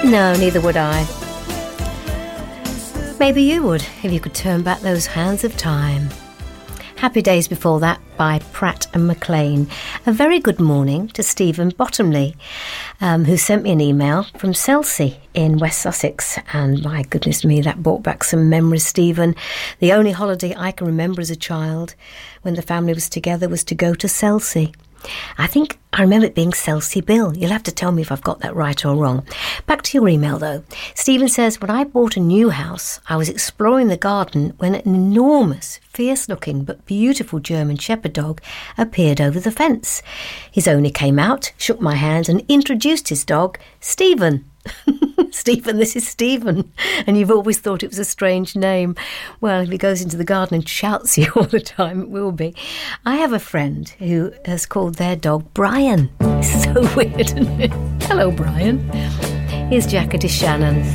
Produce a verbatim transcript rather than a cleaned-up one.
No, neither would I. Maybe you would, if you could turn back those hands of time. Happy Days Before That by Pratt and McLean. A very good morning to Stephen Bottomley, um, who sent me an email from Selsey in West Sussex. And my goodness me, that brought back some memories, Stephen. The only holiday I can remember as a child when the family was together was to go to Selsey. I think I remember it being Selsey Bill. You'll have to tell me if I've got that right or wrong. Back to your email, though. Stephen says, when I bought a new house, I was exploring the garden when an enormous, fierce-looking but beautiful German Shepherd dog appeared over the fence. His owner came out, shook my hand and introduced his dog, Stephen. Stephen, this is Stephen. And you've always thought it was a strange name. Well, if he goes into the garden and shouts you all the time, it will be. I have a friend who has called their dog Brian. It's so weird, isn't it? Hello, Brian. Here's Jackie DeShannon.